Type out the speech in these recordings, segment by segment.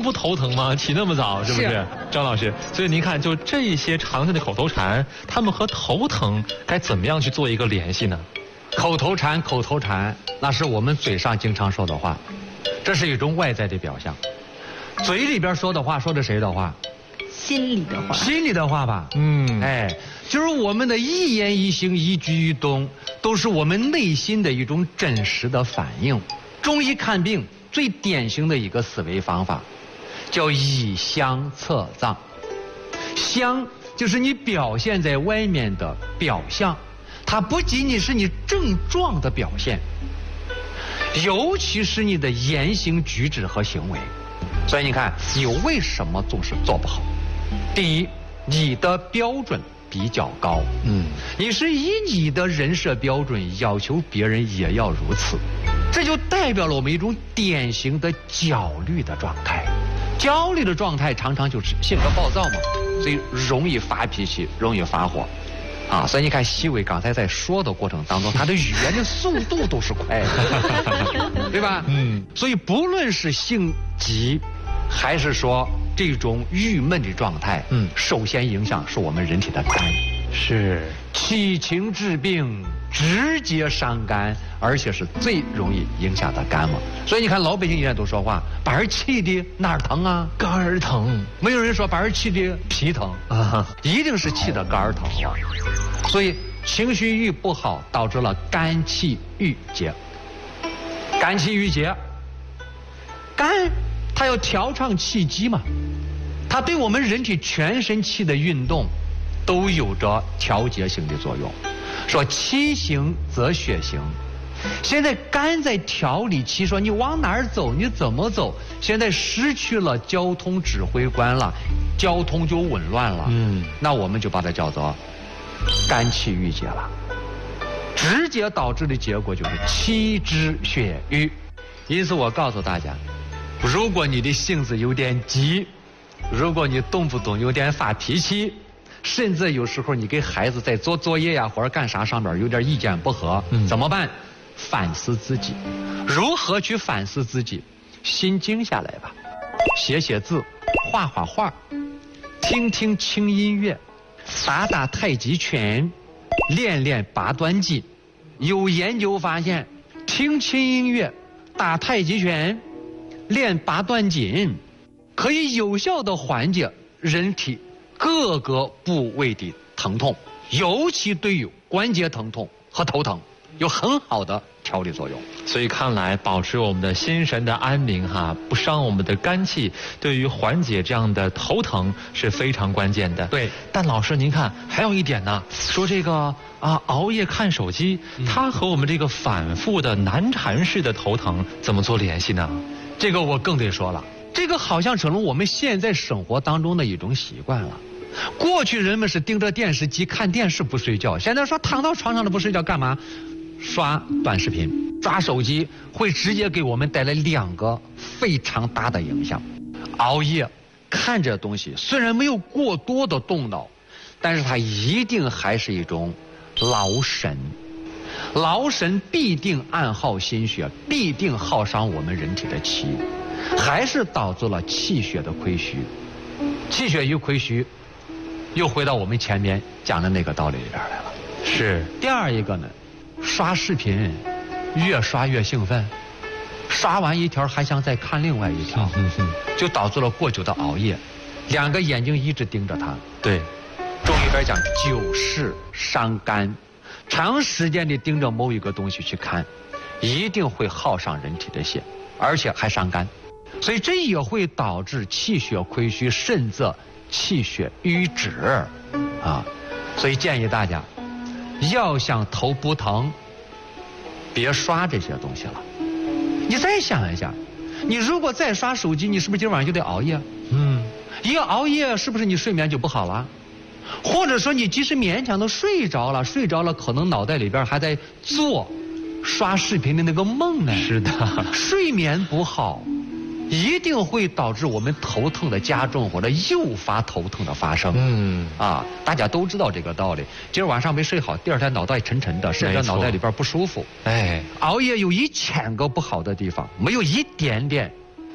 不头疼吗？起那么早，是不是？张老师，所以您看，就这一些常见的口头禅，他们和头疼该怎么样去做一个联系呢？ 口头禅，那是我们嘴上经常说的话，这是一种外在的表象。嘴里边说的话，说的谁的话？ 心里的话。 心里的话吧。就是我们的一言一行、一举一动，都是我们内心的一种真实的反应。中医看病最典型的一个思维方法，叫以象测脏。象就是你表现在外面的表象，它不仅仅是你症状的表现，尤其是你的言行举止和行为。所以你看，你为什么总是做不好？第一，你的标准比较高，你是以你的人设标准要求别人也要如此，这就代表了我们一种典型的焦虑的状态。焦虑的状态常常就是性格暴躁嘛，所以容易发脾气，容易发火。所以你看，西伟刚才在说的过程当中，他的语言的速度都是快的，对吧？所以不论是性急，还是说这种郁闷的状态，首先影响是我们人体的肝，是七情治病，直接伤肝，而且是最容易影响的肝嘛。所以你看，老北京人都说话，把人气的哪儿疼啊？肝儿疼。没有人说把人气的脾疼啊，一定是气的肝儿疼。所以情绪郁不好，导致了肝气郁结。肝气郁结，肝它要调畅气机嘛，它对我们人体全身气的运动都有着调节性的作用。说气行则血行，现在肝在调理气，说你往哪儿走，你怎么走，现在失去了交通指挥官了，交通就紊乱了。那我们就把它叫做肝气郁结了，直接导致的结果就是气滞血瘀。因此我告诉大家，如果你的性子有点急，如果你动不动有点发脾气，甚至有时候你给孩子在做作业呀或者干啥上面有点意见不合，怎么办？反思自己。如何去反思自己？心静下来吧，写写字，画画画，听听轻音乐，打打太极拳，练练八段锦。有研究发现，听轻音乐，打太极拳，练八段锦，可以有效地缓解人体各个部位的疼痛，尤其对于关节疼痛和头疼有很好的调理作用。 所以看来，保持我们的心神的安宁不伤我们的肝气，对于缓解这样的头疼是非常关键的。 对， 但老师您看，还有一点呢，说这个熬夜看手机，它和我们这个反复的难缠式的头疼怎么做联系呢？ 这个我更得说了，这个好像成了我们现在生活当中的一种习惯了。过去人们是盯着电视机看电视不睡觉，现在说躺到床上都不睡觉干嘛？刷短视频，刷手机，会直接给我们带来两个非常大的影响。熬夜看这东西虽然没有过多的动脑，但是它一定还是一种劳神，劳神必定暗耗心血，必定耗伤我们人体的气，还是导致了气血的亏虚。气血与亏虚又回到我们前面讲的那个道理里边来了。 是。 第二一个呢，刷视频越刷越兴奋，刷完一条还想再看另外一条，就导致了过久的熬夜，两个眼睛一直盯着它。 对， 中医里边讲久视伤肝，长时间的盯着某一个东西去看，一定会耗上人体的血，而且还伤肝，所以这也会导致气血亏虚，甚至气血瘀滞所以建议大家要想头不疼，别刷这些东西了。你再想一下，你如果再刷手机，你是不是今晚上就得熬夜？一熬夜是不是你睡眠就不好了？或者说你即使勉强的睡着了，可能脑袋里边还在做刷视频的那个梦呢。 是的， 睡眠不好一定会导致我们头疼的加重，或者诱发头疼的发生。大家都知道这个道理。今儿晚上没睡好，第二天脑袋沉沉的，甚至脑袋里边不舒服。熬夜有1000个不好的地方，没有一点点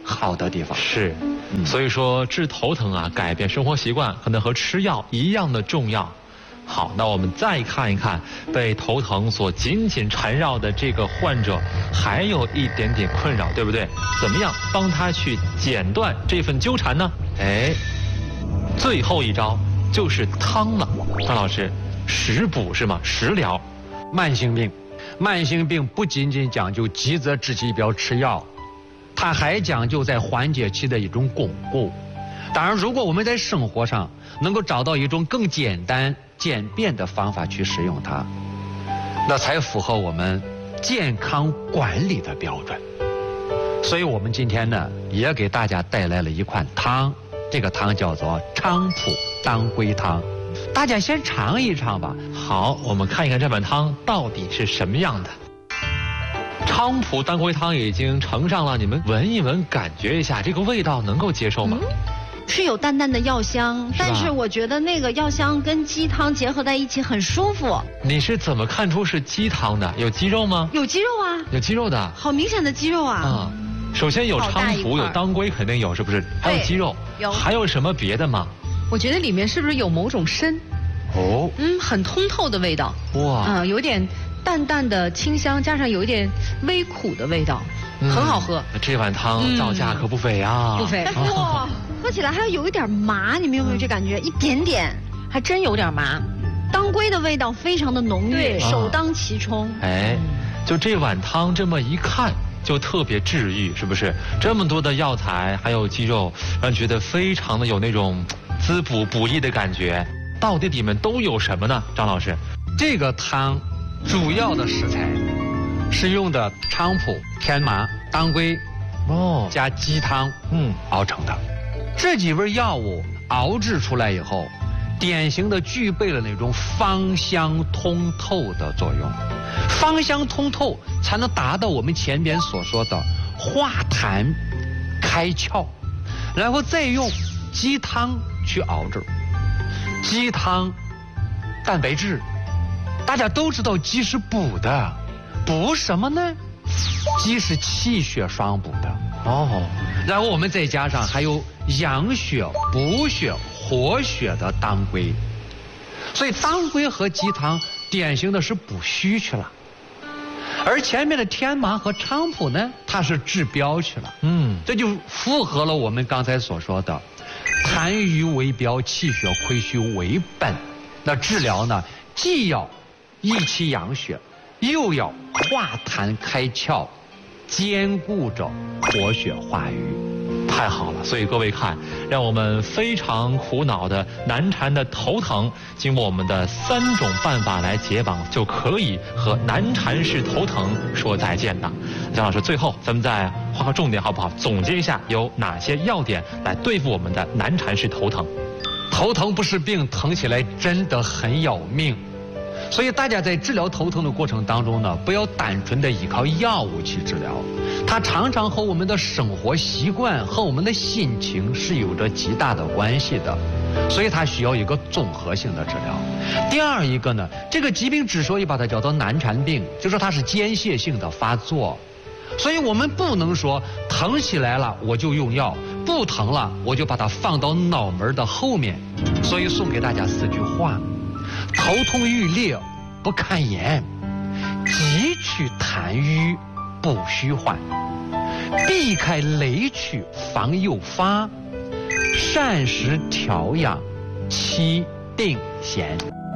好的地方。 是，所以说治头疼啊，改变生活习惯可能和吃药一样的重要。好，那我们再看一看被头疼所紧紧缠绕的这个患者，还有一点点困扰，对不对？怎么样帮他去剪断这份纠缠呢？哎，最后一招就是汤了。张老师，食补是吗？食疗。 慢性病不仅仅讲究急则治其标吃药，它还讲究在缓解期的一种巩固。当然，如果我们在生活上能够找到一种更简单简便的方法去使用它，那才符合我们健康管理的标准。所以我们今天呢，也给大家带来了一款汤，这个汤叫做菖蒲当归汤，大家先尝一尝吧。 好，我们看一看这碗汤到底是什么样的。菖蒲当归汤已经盛上了，你们闻一闻，感觉一下这个味道能够接受吗？ 是有淡淡的药香，但是我觉得那个药香跟鸡汤结合在一起很舒服。 你是怎么看出是鸡汤的？有鸡肉吗？ 有鸡肉啊， 有鸡肉的， 好明显的鸡肉啊。 首先有菖蒲，有当归，肯定有，是不是？还有鸡肉， 有。 还有什么别的吗？ 我觉得里面是不是有某种参？ 哦， 很通透的味道。 哇， 有点淡淡的清香，加上有一点微苦的味道，很好喝。 这碗汤造价可不菲啊！ 不菲。 哇，喝起来还有一点麻，你们有没有这感觉？一点点， 还真有点麻。 当归的味道非常的浓郁，首当其冲。 哎，就这碗汤这么一看就特别治愈，是不是？这么多的药材还有鸡肉，让人觉得非常的有那种滋补补益的感觉。到底里面都有什么呢？张老师， 这个汤主要的食材是用的菖蒲、天麻、当归加鸡汤熬成的。这几味药物熬制出来以后，典型的具备了那种芳香通透的作用。芳香通透才能达到我们前边所说的化痰开窍，然后再用鸡汤去熬制。鸡汤蛋白质，大家都知道鸡是补的，补什么呢？鸡是气血双补的然后我们再加上还有养血补血活血的当归，所以当归和鸡汤典型的是补虚去了。而前面的天麻和菖蒲呢，它是治标去了。这就符合了我们刚才所说的痰瘀为标，气血亏虚为本。那治疗呢，既要益气养血，又要化痰开窍，兼顾着活血化瘀。 太好了，所以各位看，让我们非常苦恼的难缠的头疼，经过我们的3种办法来解绑，就可以和难缠式头疼说再见了。张老师，最后咱们再画个重点好不好？总结一下有哪些要点来对付我们的难缠式头疼。 头疼不是病，疼起来真的很要命。所以大家在治疗头疼的过程当中呢，不要单纯的依靠药物去治疗，它常常和我们的生活习惯和我们的心情是有着极大的关系的，所以它需要一个综合性的治疗。第二一个呢，这个疾病之所以把它叫做难缠病，就是说它是间歇性的发作，所以我们不能说疼起来了我就用药，不疼了我就把它放到脑门的后面。所以送给大家4句话：头痛欲裂不看眼，急取痰瘀补虚患，避开雷曲防诱发，膳食调养期定闲。